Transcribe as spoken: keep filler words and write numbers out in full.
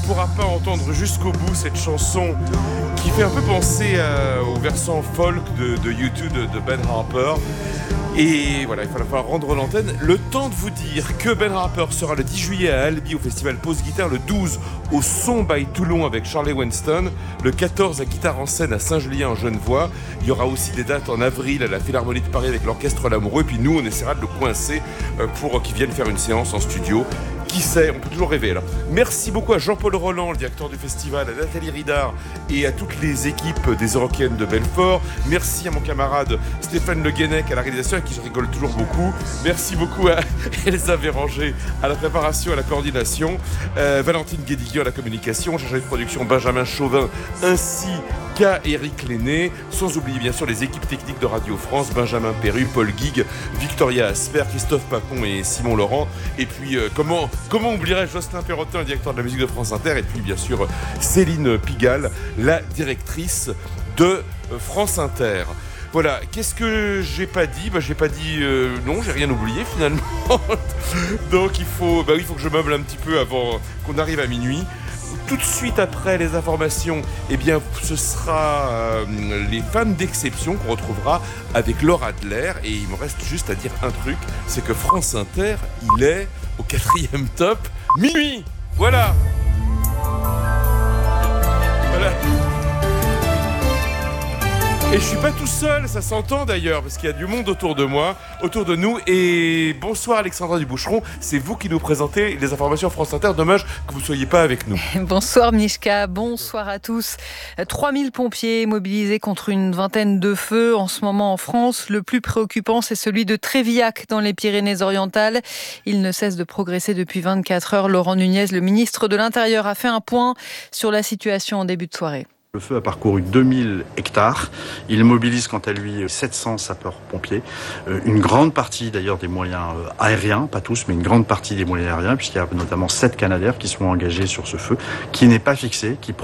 pourra pas entendre jusqu'au bout cette chanson qui fait un peu penser à, au versant folk de, de U deux de, de Ben Harper. Et voilà, il va falloir rendre l'antenne. Le temps de vous dire que Ben Harper sera le dix juillet à Albi au festival Pause Guitare, le douze au Son by Toulon avec Charlie Winston, le quatorze à Guitare en scène à Saint-Julien en Genevois. Il y aura aussi des dates en avril à la Philharmonie de Paris avec l'Orchestre L'Amoureux. Et puis nous, on essaiera de le coincer pour qu'il vienne faire une séance en studio. Qui sait, on peut toujours rêver. Alors, merci beaucoup à Jean-Paul Roland, le directeur du festival, à Nathalie Ridard et à toutes les équipes des Eurocaines de Belfort. Merci à mon camarade Stéphane Le Guenec à la réalisation, avec qui je rigole toujours beaucoup. Merci beaucoup à Elsa Véranger à la préparation, à la coordination, euh, Valentine Guédiguian à la communication, chargé de production Benjamin Chauvin, ainsi qu'à Éric Lenné, sans oublier bien sûr les équipes techniques de Radio France, Benjamin Perru, Paul Guigues, Victoria Asper, Christophe Papon et Simon Laurent. Et puis, euh, comment Comment oublierais-je Jocelyn Perrotin, directeur de la musique de France Inter, et puis bien sûr Céline Pigalle, la directrice de France Inter. Voilà, qu'est-ce que j'ai pas dit ? Bah j'ai pas dit euh, non, j'ai rien oublié finalement. Donc il faut, bah oui, il faut que je meuble un petit peu avant qu'on arrive à minuit. Tout de suite après les informations, eh bien, ce sera euh, les femmes d'exception qu'on retrouvera avec Laura Adler. Et il me reste juste à dire un truc, c'est que France Inter, il est au quatrième top, minuit. Voilà. Voilà. Et je suis pas tout seul, ça s'entend d'ailleurs, parce qu'il y a du monde autour de moi, autour de nous. Et bonsoir Alexandra Duboucheron, c'est vous qui nous présentez les informations France Inter. Dommage que vous ne soyez pas avec nous. Bonsoir Mishka, bonsoir à tous. trois mille pompiers mobilisés contre une vingtaine de feux en ce moment en France. Le plus préoccupant, c'est celui de Trévillac dans les Pyrénées-Orientales. Il ne cesse de progresser depuis vingt-quatre heures. Laurent Nunez, le ministre de l'Intérieur, a fait un point sur la situation en début de soirée. Le feu a parcouru deux mille hectares. Il mobilise quant à lui sept cents sapeurs-pompiers. Une grande partie d'ailleurs des moyens aériens, pas tous, mais une grande partie des moyens aériens, puisqu'il y a notamment sept Canadair qui sont engagés sur ce feu, qui n'est pas fixé, qui